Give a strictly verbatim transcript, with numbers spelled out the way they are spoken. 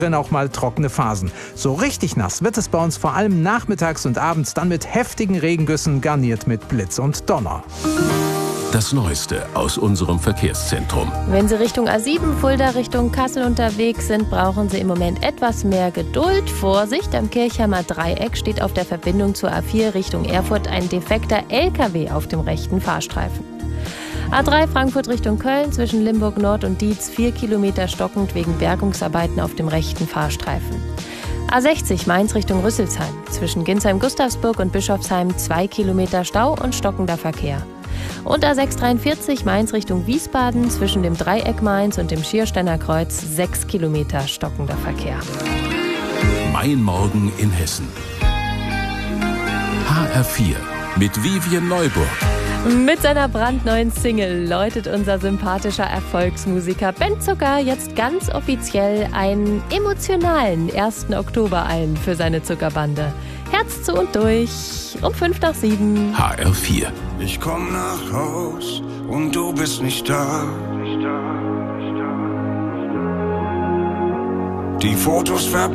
auch mal trockene Phasen. So richtig nass wird es bei uns vor allem nachmittags und abends, dann mit heftigen Regengüssen garniert mit Blitz und Donner. Das Neueste aus unserem Verkehrszentrum. Wenn Sie Richtung A sieben Fulda Richtung Kassel unterwegs sind, brauchen Sie im Moment etwas mehr Geduld. Vorsicht, am Kirchheimer Dreieck steht auf der Verbindung zur A vier Richtung Erfurt ein defekter L K W auf dem rechten Fahrstreifen. A drei Frankfurt Richtung Köln zwischen Limburg Nord und Dietz vier Kilometer stockend wegen Bergungsarbeiten auf dem rechten Fahrstreifen. A sechzig Mainz Richtung Rüsselsheim zwischen Ginsheim-Gustavsburg und Bischofsheim zwei Kilometer Stau und stockender Verkehr. Und A sechs dreiundvierzig Mainz Richtung Wiesbaden zwischen dem Dreieck Mainz und dem Schiersteiner Kreuz sechs Kilometer stockender Verkehr. Mein Morgen in Hessen. H R vier mit Vivien Neuburg. Mit seiner brandneuen Single läutet unser sympathischer Erfolgsmusiker Ben Zucker jetzt ganz offiziell einen emotionalen ersten Oktober ein für seine Zuckerbande. Herz zu und durch, um fünf nach sieben. H R vier. Ich komm nach Haus und du bist nicht da. Die Fotos ver